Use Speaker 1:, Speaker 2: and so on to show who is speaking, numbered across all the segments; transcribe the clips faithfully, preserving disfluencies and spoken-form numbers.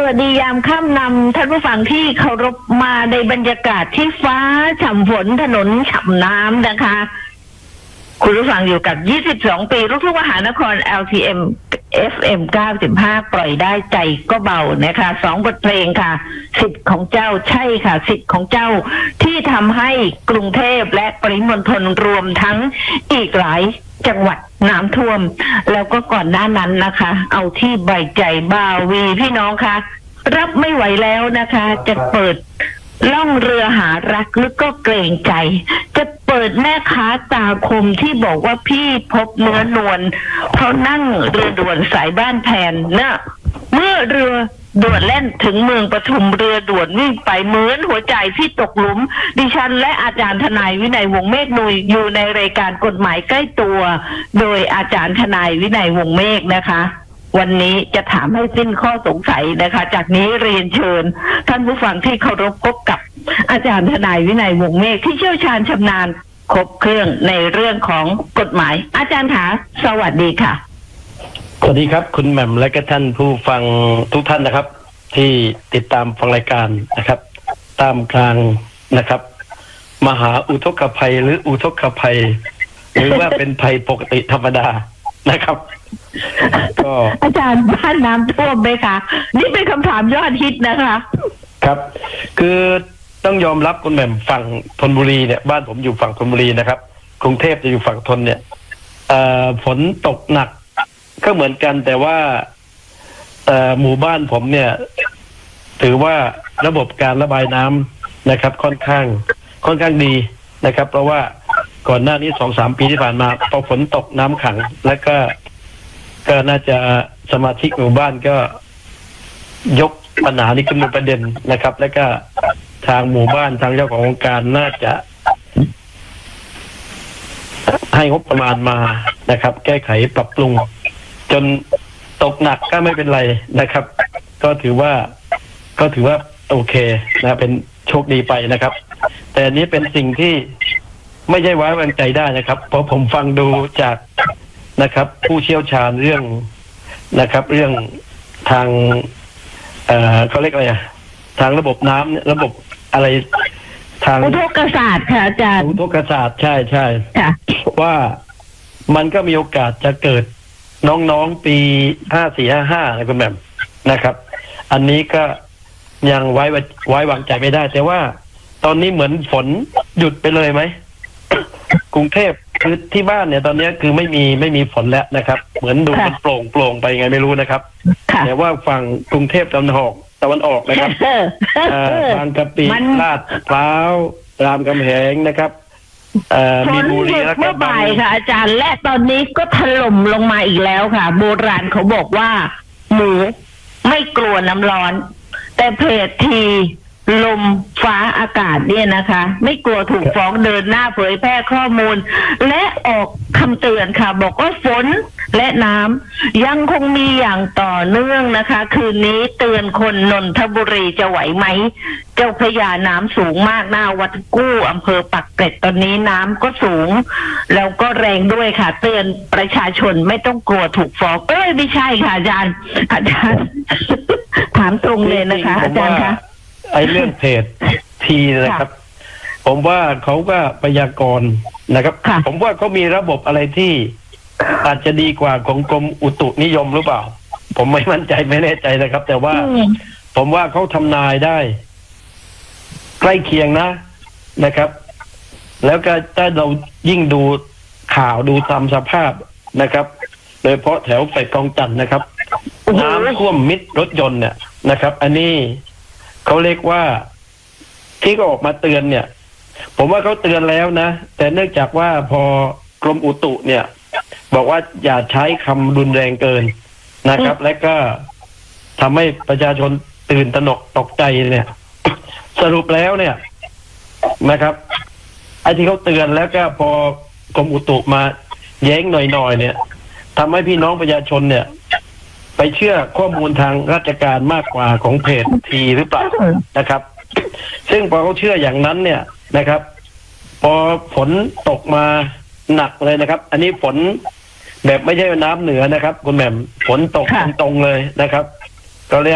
Speaker 1: วัสดียามค่ำนำท่านผู้ฟังที่เคารพมาในบรรยากาศที่ฟ้าฉ่ำฝนถนนฉ่ำน้ำนะคะคุณผู้ฟังอยู่กับยี่สิบสองปีลูกทุ่งมหานคร แอล ที เอ็ม เอฟ เอ็ม เก้าสิบห้า ปล่อยได้ใจก็เบานะคะสองบทเพลงค่ะสิทธิ์ของเจ้าใช่ค่ะสิทธิ์ของเจ้าที่ทำให้กรุงเทพและปริมณฑลรวมทั้งอีกหลายจังหวัดน้ำท่วมแล้วก็ก่อนหน้านั้นนะคะเอาที่ใบใจบาวีพี่น้องคะรับไม่ไหวแล้วนะคะจะเปิดล่องเรือหารักแล้วก็เกรงใจจะเปิดแม่ค้าตาคมที่บอกว่าพี่พบเนื้อนวลเพราะนั่งเรือด่วนสายบ้านแผนนะเมื่อเรือด่วนแล่นถึงเมืองปทุมเรือด่วนวิ่งไปเหมือนหัวใจที่ตกหลุมดิฉันและอาจารย์ทนายวินัยวงศ์เมฆนุยอยู่ในรายการกฎหมายใกล้ตัวโดยอาจารย์ทนายวินัยวงศ์เมฆนะคะวันนี้จะถามให้สิ้นข้อสงสัยนะคะจากนี้เรียนเชิญท่านผู้ฟังที่เคารพพบกับอาจารย์ทนายวินัยวงศ์เมฆที่เชี่ยวชาญชำนาญครบเครื่องในเรื่องของกฎหมายอาจารย์คะสวัสดีค่ะ
Speaker 2: สวัสดีครับคุณแหม่มและก็ท่านผู้ฟังทุกท่านนะครับที่ติดตามฟังรายการนะครับตามกลางนะครับมหาอุทกภัยหรืออุทกภัยหรือว่าเป็นภัยปกติธรรมดานะครับก็
Speaker 1: อาจารย์บ้านน้ำท่วมไหมคะนี่เป็นคำถามยอดฮิตนะคะ
Speaker 2: ครับคือต้องยอมรับคุณแหม่มฝั่งธนบุรีเนี่ยบ้านผมอยู่ฝั่งธนบุรีนะครับกรุงเทพจะอยู่ฝั่งธนเนี่ยฝนตกหนักก็เหมือนกันแต่ว่าหมู่บ้านผมเนี่ยถือว่าระบบการระบายน้ำนะครับค่อนข้างค่อนข้างดีนะครับเพราะว่าก่อนหน้านี้สองสามปีที่ผ่านมาพอฝนตกน้ำขังแล้วก็ก็น่าจะสมาชิกหมู่บ้านก็ยกปัญหานี้ขึ้นเป็นประเด็นนะครับ แล้วก็ทางหมู่บ้านทางเจ้าของโครงการน่าจะให้งบประมาณมานะครับแก้ไขปรับปรุงจนตกหนักก็ไม่เป็นไรนะครับ ก็ถือว่าก็ถือว่าโอเคนะเป็นโชคดีไปนะครับแต่อันนี้เป็นสิ่งที่ไม่ใช่ไว้วางใจได้นะครับเพราะผมฟังดูจากนะครับผู้เชี่ยวชาญเรื่องนะครับ เรื่องทางเอ่อเขาเรียกอะไรอะทางระบบน้ำระบบอะไรทาง
Speaker 1: อุทกศาสตร์ค่ะอาจารย์
Speaker 2: อุทกศาสตร์ใช่ใช่ว่ามันก็มีโอกาสจะเกิดน้องๆปีห้าสี่ห้าห้านะคุณแม่มนะครับอันนี้ก็ยังไว้ไว้วางใจไม่ได้แต่ว่าตอนนี้เหมือนฝนหยุดไปเลยไหมกรุงเทพคือที่บ้านเนี่ยตอนนี้คือไม่มีไม่มีฝนแล้วนะครับเหมือนดูมันโปร่งโปร่งไปยังไงไม่รู้นะครับแต่ว่าฝั่งกรุงเทพตะวันออกตะวันออกนะครับบางกะปิลาดพร้าวรามคำแหงนะครับ
Speaker 1: มีบุรีและเมื่อบ่ายค่ะอาจารย์และตอนนี้ก็ถล่มลงมาอีกแล้วค่ะโบราณเขาบอกว่าหมูไม่กลัวน้ำร้อนแต่เพจทีลมฟ้าอากาศเนี่ยนะคะไม่กลัวถูกฟ้องเดินหน้าเผยแพร่ข้อมูลและออกคำเตือนค่ะบอกว่าฝนและน้ำยังคงมีอย่างต่อเนื่องนะคะคืนนี้เตือนคนนนทบุรีจะไหวไหมเจ้าพระยาน้ำสูงมากหน้าวัดกู้อำเภอปักเกร็ดตอนนี้น้ำก็สูงแล้วก็แรงด้วยค่ะเตือนประชาชนไม่ต้องกลัวถูกฟ้องเอ้ยไม่ใช่ค่ะอาจารย์อาจารย์ถามตรงเลยนะคะอาจารย์คะ
Speaker 2: ไอ้เรื่องเพจทีนะครับผมว่าเขาก็พยากรณ์นะครับผมว่าเขามีระบบอะไรที่อาจจะดีกว่าของกรมอุตุนิยมหรือเปล่าผมไม่มั่นใจไม่แน่ใจนะครับแต่ว่าผมว่าเขาทำนายได้ใกล้เคียงนะนะครับแล้วก็ถ้าเรายิ่งดูข่าวดูตามสภาพนะครับโดยเฉพาะแถวไฟกองจันทร์นะครับน้ำท่วมมิดรถยนต์เนี่ยนะครับอันนี้เขาเรียกว่าที่ก็ออกมาเตือนเนี่ยผมว่าเขาเตือนแล้วนะแต่เนื่องจากว่าพอกรมอุตุเนี่ยบอกว่าอย่าใช้คำรุนแรงเกินนะครับและก็ทำให้ประชาชนตื่นตระหนกตกใจเนี่ยสรุปแล้วเนี่ยนะครับไอ้ที่เขาเตือนแล้วก็พอกรมอุตุมาแย้งหน่อยๆเนี่ยทำให้พี่น้องประชาชนเนี่ยไปเชื่อข้อมูลทางราชการมากกว่าของเพจทีหรือเปล่านะครับซึ่งพอเขาเชื่ออย่างนั้นเนี่ยนะครับพอฝนตกมาหนักเลยนะครับอันนี้ฝนแบบไม่ใช่น้ำเหนือนะครับคุณแหม่มฝนตกตรงๆเลยนะครับก็เรียก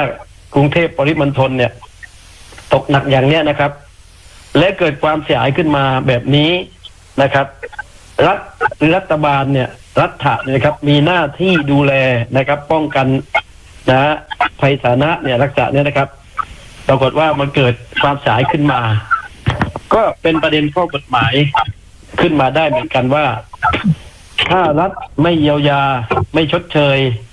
Speaker 2: กรุงเทพปริมณฑลเนี่ยตกหนักอย่างเนี้ยนะครับและเกิดความเสียหายขึ้นมาแบบนี้นะครับรัฐหรือรัฐบาลเนี่ยรัฐะเนี่ยนะครับมีหน้าที่ดูแลนะครับ ป้องกันนะภัยสาธารณะเนี่ยรักษาเนี่ยนะครับปรากฏว่ามันเกิดความเสียหายขึ้นมา ก็เป็นประเด็นข้อกฎหมายขึ้นมาได้เหมือนกันว่าถ้ารัฐไม่เยียวยาไม่ชดเชย